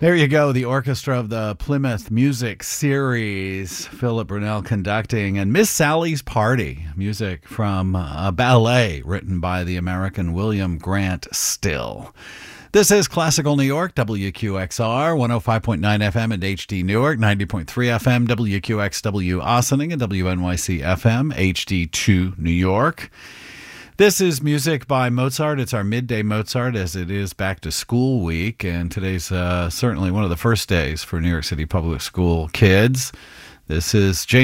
There you go, the orchestra of the Plymouth Music Series, Philip Brunel conducting, and Miss Sally's Party, music from a ballet written by the American William Grant Still. This is Classical New York, WQXR, 105.9 FM at HD Newark, 90.3 FM, WQXW Ossining, and WNYC FM, HD2 New York. This is music by Mozart. It's our midday Mozart as it is back to school week, and today's certainly one of the first days for New York City public school kids. This is James